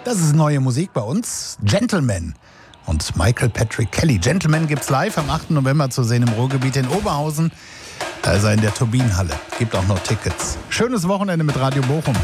Das ist neue Musik bei uns. Gentleman und Michael Patrick Kelly. Gentleman gibt's live am 8. November zu sehen im Ruhrgebiet in Oberhausen. Da ist er in der Turbinenhalle. Gibt auch noch Tickets. Schönes Wochenende mit Radio Bochum.